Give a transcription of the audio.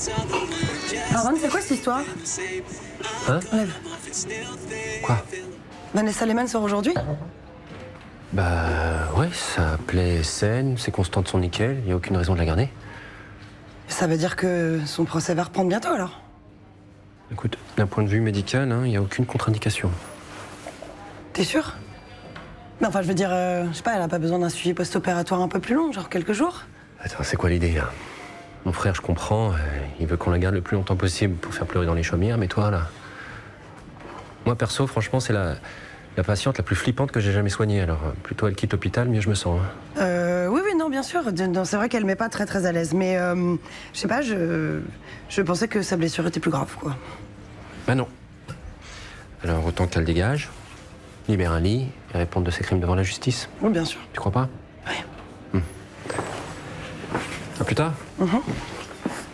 Arvan, c'est quoi cette histoire? Hein? Lève. Quoi? Vanessa Lehmann sort aujourd'hui? Bah ouais, ça plaît saine, c'est constant de son nickel, il n'y a aucune raison de la garder. Ça veut dire que son procès va reprendre bientôt alors? Écoute, d'un point de vue médical, il n'y a aucune contre-indication. T'es sûr? Mais enfin, je veux dire, je sais pas, elle a pas besoin d'un suivi post-opératoire un peu plus long, genre quelques jours? Attends, c'est quoi l'idée là? Mon frère, je comprends, il veut qu'on la garde le plus longtemps possible pour faire pleurer dans les chaumières, mais toi là... Moi perso, franchement, c'est la patiente la plus flippante que j'ai jamais soignée, alors plutôt elle quitte l'hôpital, mieux je me sens. Oui, non, bien sûr. Non, c'est vrai qu'elle m'est pas très à l'aise, mais je sais pas, je pensais que sa blessure était plus grave, quoi. Bah non. Alors autant qu'elle dégage, libère un lit et réponde de ses crimes devant la justice. Oui, bien sûr. Tu crois pas? Ouais. À plus tard.